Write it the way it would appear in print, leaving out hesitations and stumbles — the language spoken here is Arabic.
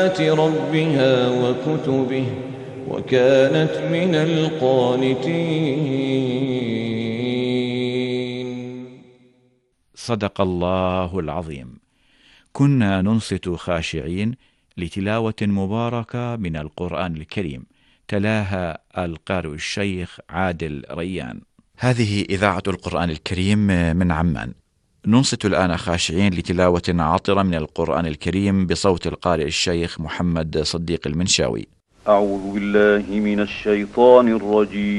ربها وكتبه وكانت من القانتين. صدق الله العظيم. كنا ننصت خاشعين لتلاوة مباركة من القرآن الكريم، تلاها القارئ الشيخ عادل ريان. هذه إذاعة القرآن الكريم من عمان. ننصت الآن خاشعين لتلاوة عطرة من القرآن الكريم بصوت القارئ الشيخ محمد صديق المنشاوي. أعوذ بالله من الشيطان الرجيم.